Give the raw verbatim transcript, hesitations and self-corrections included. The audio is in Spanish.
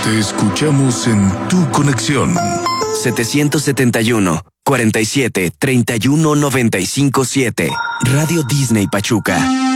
Te escuchamos en tu conexión. setecientos setenta y uno, cuarenta y siete, treinta y uno, noventa y cinco, siete. Radio Disney Pachuca.